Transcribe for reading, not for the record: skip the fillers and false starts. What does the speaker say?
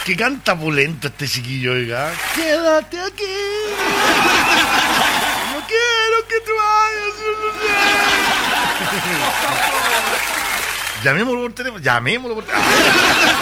Que canta pulento este chiquillo, oiga. Quédate aquí. No quiero que te vayas. Llamémoslo por teléfono.